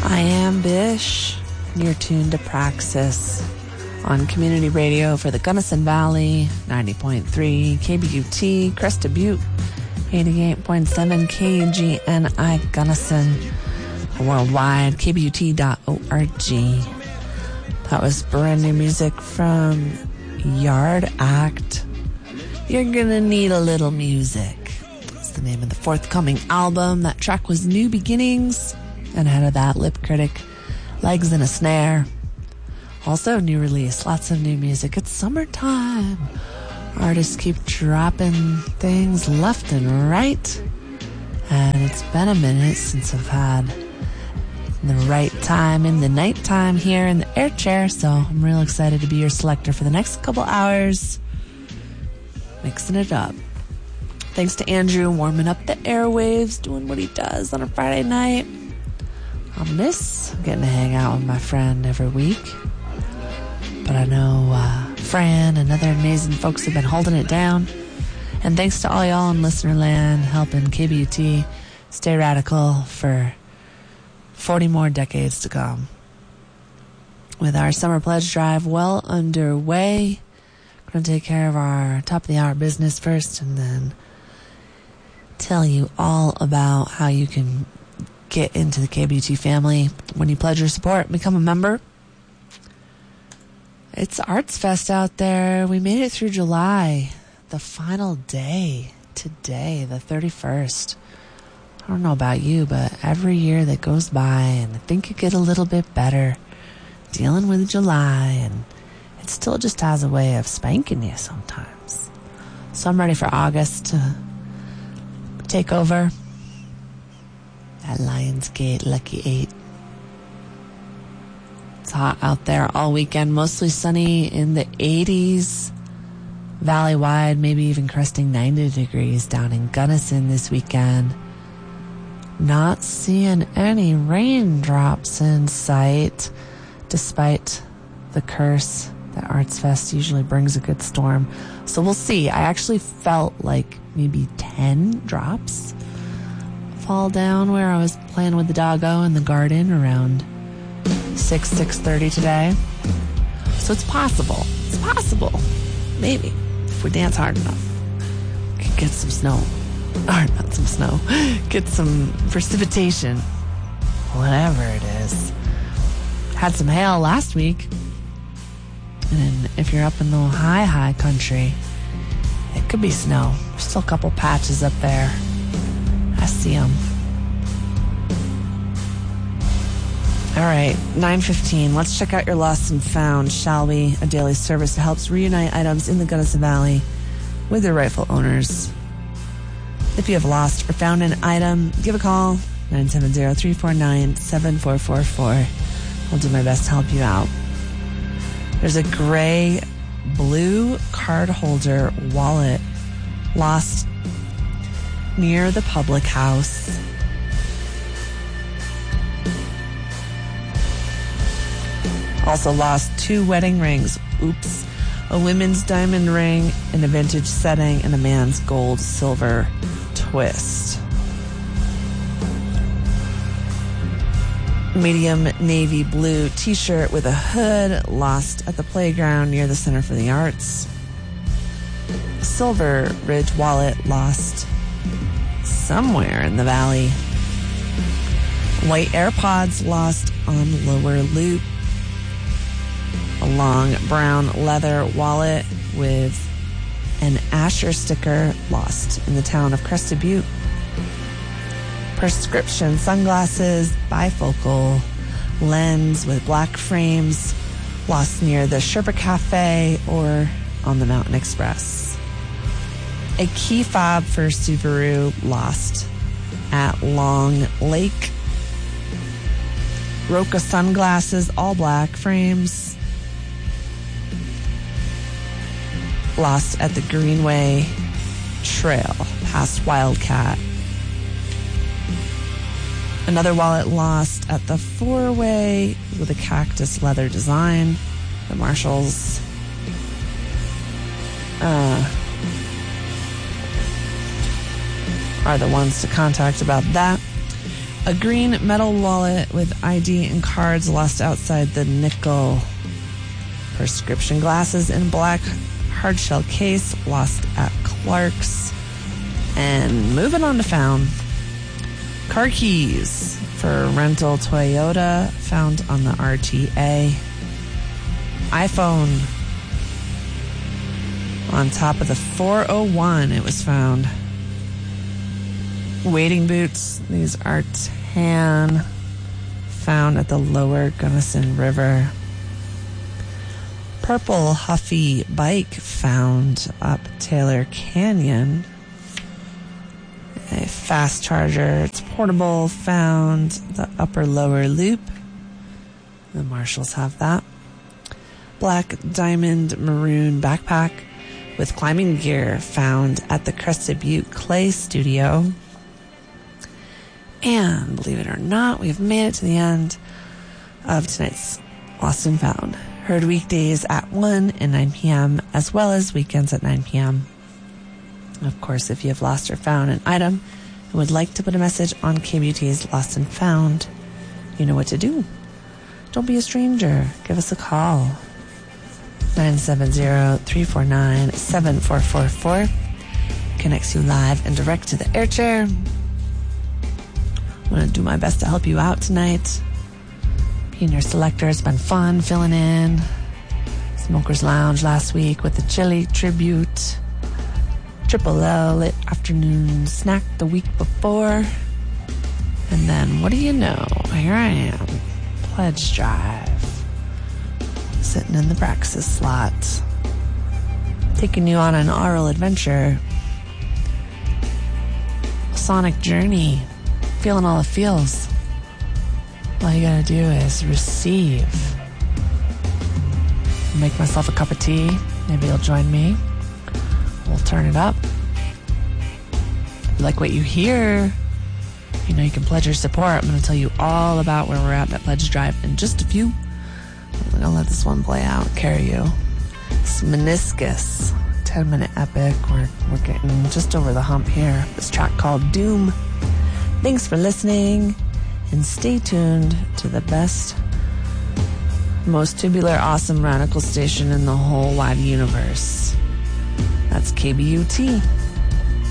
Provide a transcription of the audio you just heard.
I am Bish, and you're tuned to Praxis on community radio for the Gunnison Valley, 90.3 KBUT, Cresta Butte, 88.7 KGNI Gunnison, worldwide, KBUT.org. That was brand new music from Yard Act. You're gonna need a little music. It's the name of the forthcoming album. That track was New Beginnings. And ahead of that, Lip Critic, Legs in a Snare. Also new release, lots of new music. It's summertime. Artists keep dropping things left and right. And it's been a minute since I've had the right time in the nighttime here in the air chair. So I'm real excited to be your selector for the next couple hours. Mixing it up. Thanks to Andrew warming up the airwaves, doing what he does on a Friday night. I'll miss getting to hang out with my friend every week. But I know Fran and other amazing folks have been holding it down. And thanks to all y'all in listener land helping KBUT stay radical for 40 more decades to come. With our summer pledge drive well underway, we're going to take care of our top of the hour business first and then tell you all about how you can get into the KBUT family when you pledge your support, become a member. It's Arts Fest out there. We made it through July, the final day today, the 31st. I don't know about you, but every year that goes by and I think you get a little bit better dealing with July, and it still just has a way of spanking you sometimes. So I'm ready for August to take over. At Lionsgate, Lucky 8. It's hot out there all weekend, mostly sunny in the 80s. Valley-wide, maybe even cresting 90 degrees down in Gunnison this weekend. Not seeing any raindrops in sight, despite the curse that Arts Fest usually brings a good storm. So we'll see. I actually felt like maybe 10 drops fall down where I was playing with the doggo in the garden around 6:30 today. So it's possible. It's possible. Maybe. If we dance hard enough. We could get some snow. Or not some snow. Get some precipitation. Whatever it is. Had some hail last week. And if you're up in the high country, it could be snow. There's still a couple patches up there. I see them. All right, 9:15. Let's check out your lost and found, shall we? A daily service that helps reunite items in the Gunnison Valley with their rightful owners. If you have lost or found an item, give a call, 970-349-7444. I'll do my best to help you out. There's a gray blue card holder wallet lost near the public house. Also lost 2 wedding rings. Oops. A women's diamond ring in a vintage setting and a man's gold silver twist. Medium navy blue t-shirt with a hood lost at the playground near the Center for the Arts. Silver Ridge wallet lost somewhere in the valley. White AirPods lost on Lower Loop. A long brown leather wallet with an Asher sticker lost in the town of Cresta Butte. Prescription sunglasses, bifocal lens with black frames lost near the Sherpa Cafe or on the Mountain Express. A key fob for Subaru lost at Long Lake. Roka sunglasses, all black frames, lost at the Greenway Trail past Wildcat. Another wallet lost at the four-way with a cactus leather design. The marshals are the ones to contact about that. A green metal wallet with ID and cards lost outside the nickel. Prescription glasses in black hardshell case lost at Clark's. And moving on to found. Car keys for rental Toyota found on the RTA. iPhone on top of the 401 it was found. Wading boots, these are tan, found at the lower Gunnison River. Purple Huffy bike found up Taylor Canyon. A fast charger, it's portable, found the upper lower loop. The marshals have that. Black diamond maroon backpack with climbing gear found at the Crested Butte Clay Studio. And believe it or not, we've made it to the end of tonight's Lost and Found. Heard weekdays at 1 and 9 p.m. as well as weekends at 9 p.m. Of course, if you have lost or found an item and would like to put a message on KBUT's Lost and Found, you know what to do. Don't be a stranger. Give us a call. 970-349-7444 connects you live and direct to the air chair. I'm going to do my best to help you out tonight. Being your selector, it's been fun filling in. Smokers Lounge last week with the Chili Tribute. Triple L Lit Afternoon Snack the week before. And then, what do you know? Here I am. Pledge Drive. Sitting in the Praxis slot. Taking you on an aural adventure. A sonic journey. Feeling all the feels. All you gotta do is receive. Make myself a cup of tea. Maybe you'll join me. We'll turn it up. If you like what you hear, you know you can pledge your support. I'm going to tell you all about where we're at Pledge Drive in just a few. I'm going to let this one play out and carry you. It's Meniscus. 10-minute epic. We're getting just over the hump here. This track called Doom. Thanks for listening, and stay tuned to the best, most tubular, awesome radical station in the whole wide universe. That's KBUT.